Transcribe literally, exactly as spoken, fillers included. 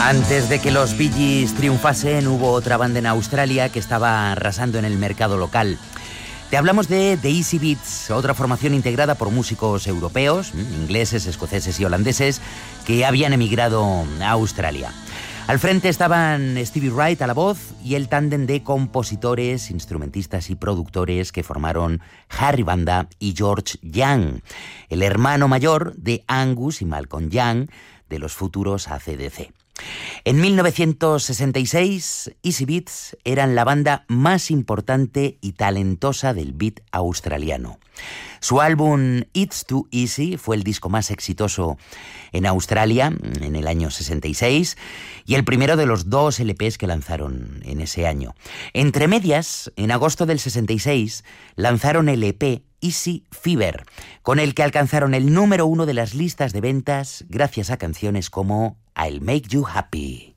Antes de que los Bee Gees triunfasen, hubo otra banda en Australia que estaba arrasando en el mercado local. Te hablamos de The Easy Beats, otra formación integrada por músicos europeos, ingleses, escoceses y holandeses, que habían emigrado a Australia. Al frente estaban Stevie Wright a la voz y el tándem de compositores, instrumentistas y productores que formaron Harry Vanda y George Young, el hermano mayor de Angus y Malcolm Young de los futuros A C D C. En mil novecientos sesenta y seis, Easy Beats eran la banda más importante y talentosa del beat australiano. Su álbum It's Too Easy fue el disco más exitoso en Australia en el año sesenta y seis y el primero de los dos L Pes que lanzaron en ese año. Entre medias, en agosto del sesenta y seis, lanzaron el E P Easy Fever, con el que alcanzaron el número uno de las listas de ventas gracias a canciones como I'll Make You Happy.